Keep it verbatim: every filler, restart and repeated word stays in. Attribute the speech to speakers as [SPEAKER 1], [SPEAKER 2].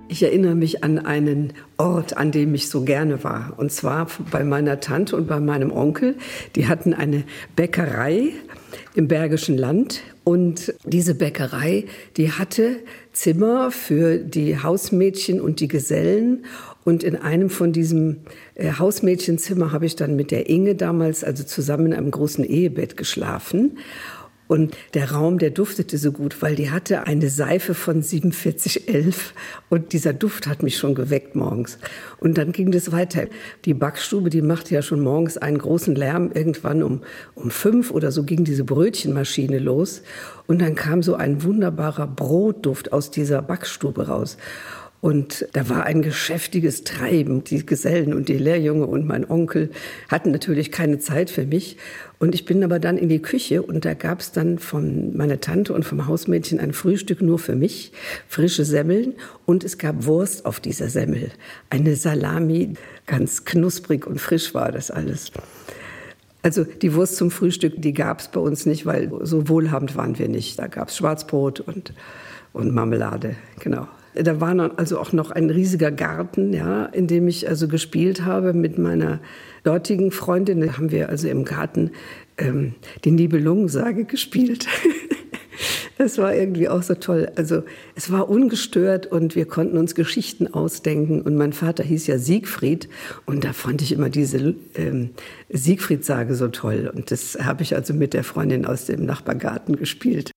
[SPEAKER 1] Ich erinnere mich an einen Ort, an dem ich so gerne war. Und zwar bei meiner Tante und bei meinem Onkel. Die hatten eine Bäckerei im Bergischen Land. Und diese Bäckerei, die hatte Zimmer für die Hausmädchen und die Gesellen. Und in einem von diesem äh, Hausmädchenzimmer habe ich dann mit der Inge damals, also zusammen in einem großen Ehebett geschlafen. Und der Raum, der duftete so gut, weil die hatte eine Seife von siebenundvierzig elf und dieser Duft hat mich schon geweckt morgens. Und dann ging das weiter. Die Backstube, die machte ja schon morgens einen großen Lärm. Irgendwann um, um fünf oder so ging diese Brötchenmaschine los. Und dann kam so ein wunderbarer Brotduft aus dieser Backstube raus. Und da war ein geschäftiges Treiben. Die Gesellen und die Lehrjunge und mein Onkel hatten natürlich keine Zeit für mich. Und ich bin aber dann in die Küche und da gab es dann von meiner Tante und vom Hausmädchen ein Frühstück nur für mich, frische Semmeln und es gab Wurst auf dieser Semmel. Eine Salami, ganz knusprig und frisch war das alles. Also die Wurst zum Frühstück, die gab es bei uns nicht, weil so wohlhabend waren wir nicht. Da gab es Schwarzbrot und, und Marmelade, genau. Da war dann also auch noch ein riesiger Garten, ja, in dem ich also gespielt habe mit meiner dortigen Freundin. Da haben wir also im Garten ähm, die Nibelungensage gespielt. Das war irgendwie auch so toll. Also es war ungestört und wir konnten uns Geschichten ausdenken. Und mein Vater hieß ja Siegfried und da fand ich immer diese ähm, Siegfried-Sage so toll. Und das habe ich also mit der Freundin aus dem Nachbargarten gespielt.